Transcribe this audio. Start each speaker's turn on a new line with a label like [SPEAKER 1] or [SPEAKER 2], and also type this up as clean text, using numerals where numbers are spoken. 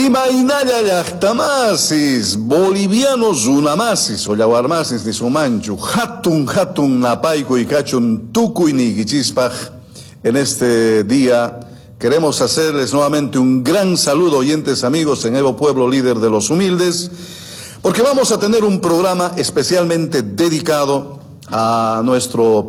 [SPEAKER 1] Imainaya llaqtamasis, bolivianos unamasis, ollawarmasis ni sumanchu, hatun napayku y cachun tukuy ni gichispaj. En este día queremos hacerles nuevamente un gran saludo, oyentes amigos en Evo Pueblo Líder de los Humildes, porque vamos a tener un programa especialmente dedicado a nuestro